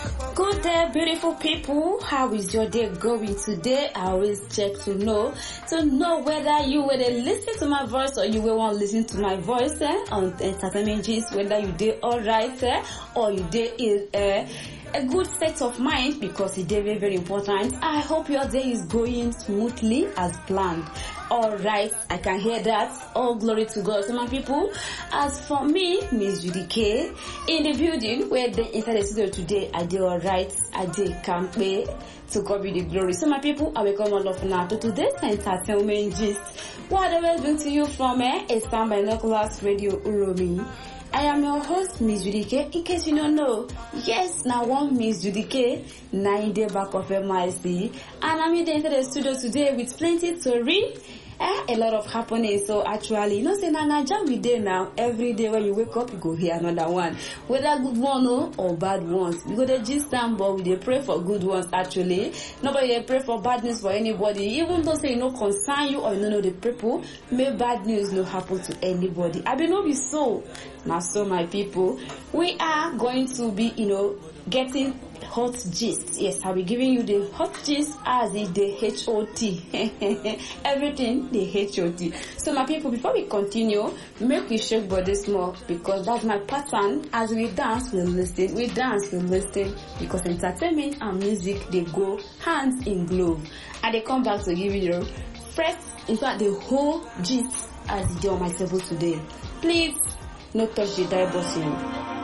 Good day, beautiful people. How is your day going today? I always check to know whether you will listen to my voice or you will want to listen to my voice on Entertainment Gist, whether you did alright or you did a good state of mind, because it's very, very important. I hope your day is going smoothly as planned. Alright, I can hear that. All glory to God. So my people, as for me, Miss Judy K, in the building where they inside the studio today, I did alright, I did can't wait. To God be the glory. So my people, I welcome all of now to today's Entertainment Gist. What I will bring to you from is Sound Binoculars Radio Uromi. I am your host, Miss Judy K. In case you don't know, yes, now one Miss Judy K, 9 day back of MIC, and I'm here into the studio today with plenty to read. A lot of happening. So actually, say Naija we day now. Every day when you wake up, you go hear another one, whether good one or bad ones. We go to gist them, but we dey pray for good ones. Actually, nobody dey pray for bad news for anybody. Even though say concern you or you know the people, may bad news no happen to anybody. I be no be so. Now, so my people, we are going to be getting hot gist. Yes, I'll be giving you the hot gist as is the HOT. Everything the HOT. So my people, before we continue, make we shake body small, because that's my pattern. As we dance, we listen. We dance, we listen. Because entertainment and music, they go hands in glove. And they come back to give you fresh, in fact, the whole gist as it is on my table today. Please, no touch the dial button.